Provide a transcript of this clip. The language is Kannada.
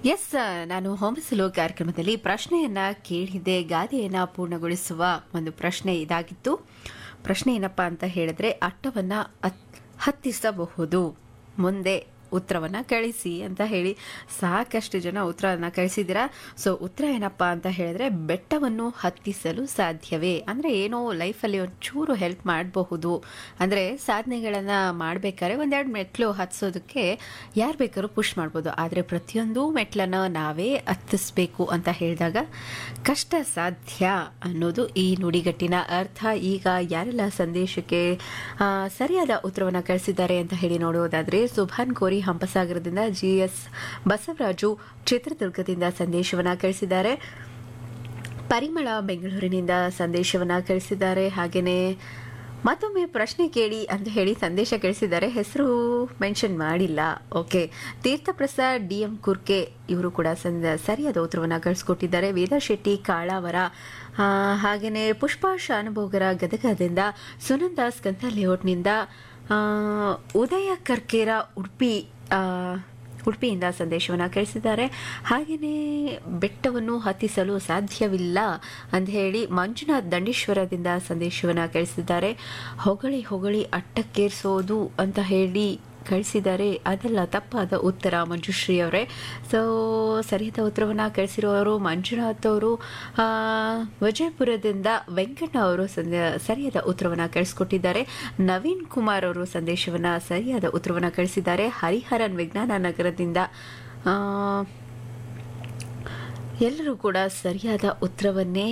ಎಸ್, ನಾನು ಹೊಂಬಿಸಲು ಕಾರ್ಯಕ್ರಮದಲ್ಲಿ ಪ್ರಶ್ನೆಯನ್ನ ಕೇಳಿದ್ದೆ. ಗಾದೆಯನ್ನ ಪೂರ್ಣಗೊಳಿಸುವ ಒಂದು ಪ್ರಶ್ನೆ ಇದಾಗಿತ್ತು. ಪ್ರಶ್ನೆ ಏನಪ್ಪಾ ಅಂತ ಹೇಳಿದ್ರೆ, ಅಟ್ಟವನ್ನ ಹತ್ತಿಸಬಹುದು, ಮುಂದೆ ಉತ್ತರವನ್ನ ಕಳಿಸಿ ಅಂತ ಹೇಳಿ ಸಾಕಷ್ಟು ಜನ ಉತ್ತರವನ್ನ ಕಳಿಸಿದ್ದೀರಾ. ಸೊ ಉತ್ತರ ಏನಪ್ಪಾ ಅಂತ ಹೇಳಿದ್ರೆ, ಬೆಟ್ಟವನ್ನು ಹತ್ತಿಸಲು ಸಾಧ್ಯವೇ? ಅಂದ್ರೆ ಏನೋ ಲೈಫಲ್ಲಿ ಒಂಚೂರು ಹೆಲ್ಪ್ ಮಾಡಬಹುದು. ಅಂದ್ರೆ ಸಾಧನೆಗಳನ್ನ ಮಾಡ್ಬೇಕಾದ್ರೆ ಒಂದೆರಡು ಮೆಟ್ಲು ಹತ್ಸೋದಕ್ಕೆ ಯಾರು ಬೇಕಾದ್ರೂ ಪುಷ್ ಮಾಡ್ಬೋದು. ಆದ್ರೆ ಪ್ರತಿಯೊಂದು ಮೆಟ್ಲನ್ನ ನಾವೇ ಹತ್ತಿಸ್ಬೇಕು ಅಂತ ಹೇಳಿದಾಗ ಕಷ್ಟ ಸಾಧ್ಯ ಅನ್ನೋದು ಈ ನುಡಿಗಟ್ಟಿನ ಅರ್ಥ. ಈಗ ಯಾರೆಲ್ಲ ಸಂದೇಶಕ್ಕೆ ಸರಿಯಾದ ಉತ್ತರವನ್ನ ಕಳಿಸಿದ್ದಾರೆ ಅಂತ ಹೇಳಿ ನೋಡೋದಾದ್ರೆ, ಸುಭಾನ್ ಕೋರಿ ಹಂಪಸಾಗರದಿಂದ, GS ಬಸವರಾಜು ಚಿತ್ರದುರ್ಗದಿಂದ ಸಂದೇಶವನ್ನ ಕಳಿಸಿದ್ದಾರೆ. ಪರಿಮಳ ಬೆಂಗಳೂರಿನಿಂದ ಸಂದೇಶವನ್ನ ಕಳಿಸಿದ್ದಾರೆ. ಹಾಗೇನೆ ಮತ್ತೊಮ್ಮೆ ಪ್ರಶ್ನೆ ಕೇಳಿ ಅಂತ ಹೇಳಿ ಸಂದೇಶ ಕಳಿಸಿದ್ದಾರೆ, ಹೆಸರು ಮೆನ್ಷನ್ ಮಾಡಿಲ್ಲ. ಓಕೆ, ತೀರ್ಥಪ್ರಸಾದ್ DM ಕುರ್ಕೆ ಇವರು ಕೂಡ ಸರಿಯಾದ ಉತ್ತರವನ್ನ ಕಳಿಸ್ಕೊಟ್ಟಿದ್ದಾರೆ. ವೇದಾ ಶೆಟ್ಟಿ ಕಾಳಾವರ, ಹಾಗೇನೆ ಪುಷ್ಪಾ ಶಾನುಭೋಗರ ಗದಗದಿಂದ, ಸುನಂದ ಸ್ಕಂತ ಲೇಔಟ್ನಿಂದ, ಉದಯ ಕರ್ಕೇರ ಉಡುಪಿಯಿಂದ ಸಂದೇಶವನ್ನು ಕಳಿಸಿದ್ದಾರೆ. ಹಾಗೆಯೇ ಬೆಟ್ಟವನ್ನು ಹತ್ತಿಸಲು ಸಾಧ್ಯವಿಲ್ಲ ಅಂತ ಹೇಳಿ ಮಂಜುನಾಥ್ ದಂಡೇಶ್ವರದಿಂದ ಸಂದೇಶವನ್ನು ಕಳಿಸಿದ್ದಾರೆ. ಹೊಗಳಿ ಹೊಗಳಿ ಅಟ್ಟಕ್ಕೇರಿಸೋದು ಅಂತ ಹೇಳಿ ಕಳಿಸಿದ್ದಾರೆ. ಅದೆಲ್ಲ ತಪ್ಪಾದ ಉತ್ತರ ಮಂಜುಶ್ರೀ ಅವರೇ. ಸೊ ಸರಿಯಾದ ಉತ್ತರವನ್ನು ಕಳಿಸಿರುವವರು ಮಂಜುನಾಥ್ ಅವರು. ವಿಜಯಪುರದಿಂದ ವೆಂಕಣ್ಣ ಅವರು ಸರಿಯಾದ ಉತ್ತರವನ್ನು ಕಳಿಸ್ಕೊಟ್ಟಿದ್ದಾರೆ. ನವೀನ್ ಕುಮಾರ್ ಅವರು ಸಂದೇಶವನ್ನು ಸರಿಯಾದ ಉತ್ತರವನ್ನು ಕಳಿಸಿದ್ದಾರೆ. ಹರಿಹರನ್ ವಿಜ್ಞಾನ ನಗರದಿಂದ ಎಲ್ಲರೂ ಕೂಡ ಸರಿಯಾದ ಉತ್ತರವನ್ನೇ